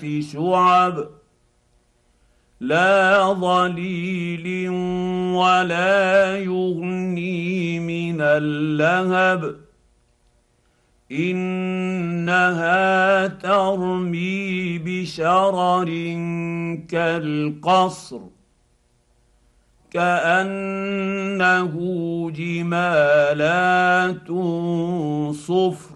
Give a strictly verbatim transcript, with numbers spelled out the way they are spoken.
ذات شعب لا ظليل ولا يغني من اللهب انها ترمي بشرر كالقصر كانه جمالات صفر